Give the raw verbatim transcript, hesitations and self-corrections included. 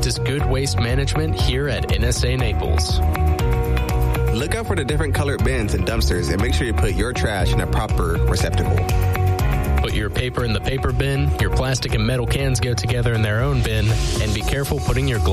practice good waste management here at N S A Naples. Look out for the different colored bins and dumpsters and make sure you put your trash in a proper receptacle. Put your paper in the paper bin, your plastic and metal cans go together in their own bin, and be careful putting your glass